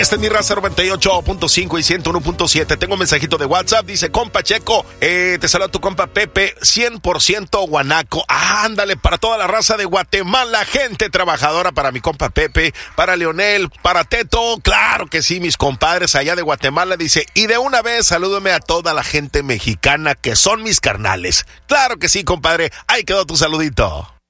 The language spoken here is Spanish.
Este es mi raza 98.5 y 101.7. Tengo un mensajito de WhatsApp. Dice, compa Checo, te saluda tu compa Pepe, 100% guanaco. Ándale, para toda la raza de Guatemala, gente trabajadora, para mi compa Pepe, para Leonel, para Teto. Claro que sí, mis compadres allá de Guatemala. Dice, y de una vez salúdame a toda la gente mexicana que son mis carnales. Claro que sí, compadre. Ahí quedó tu saludito.